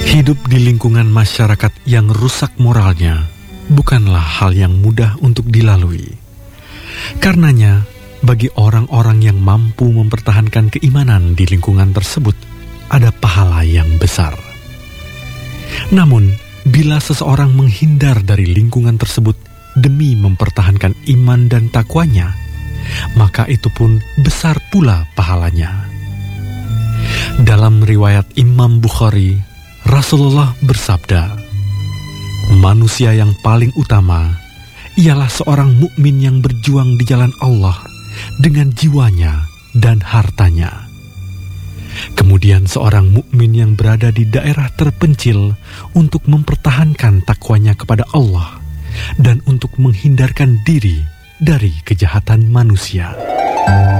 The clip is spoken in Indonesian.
Hidup di lingkungan masyarakat yang rusak moralnya bukanlah hal yang mudah untuk dilalui. Karenanya, bagi orang-orang yang mampu mempertahankan keimanan di lingkungan tersebut, ada pahala yang besar. Namun, bila seseorang menghindar dari lingkungan tersebut demi mempertahankan iman dan takwanya, maka itu pun besar pula pahalanya. Dalam riwayat Imam Bukhari, Rasulullah bersabda, "Manusia yang paling utama ialah seorang mukmin yang berjuang di jalan Allah dengan jiwanya dan hartanya. Kemudian seorang mukmin yang berada di daerah terpencil untuk mempertahankan takwanya kepada Allah dan untuk menghindarkan diri dari kejahatan manusia."